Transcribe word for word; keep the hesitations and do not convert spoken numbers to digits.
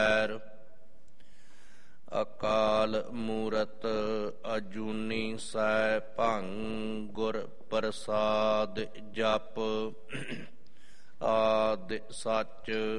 ਅਕਾਲ ਮੂਰਤ ਅਜੂਨੀ ਸੈ ਭੰਗ ਗੁਰ ਪ੍ਰਸਾਦ ਜਪ। ਆਦਿ ਸੱਚ